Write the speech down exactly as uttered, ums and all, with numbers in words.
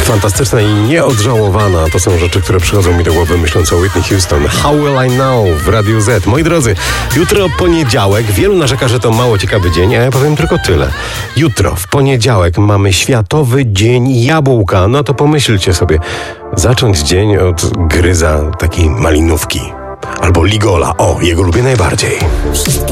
Fantastyczna i nieodżałowana to są rzeczy, które przychodzą mi do głowy myśląc o Whitney Houston. How Will I Know w Radiu Z. Moi drodzy, jutro poniedziałek. Wielu narzeka, że to mało ciekawy dzień, a ja powiem tylko tyle. Jutro, w poniedziałek, mamy Światowy Dzień Jabłka. No to pomyślcie sobie, zacząć dzień od gryza takiej malinówki. Albo ligola. O, jego lubię najbardziej.